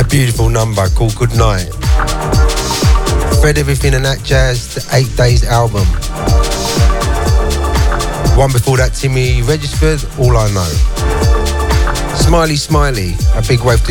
Beautiful number called Good Night. Fred Everything and That Jazz, the 8 Days album. One before that, Timmy Regisford, All I Know. Smiley Smiley, a big wave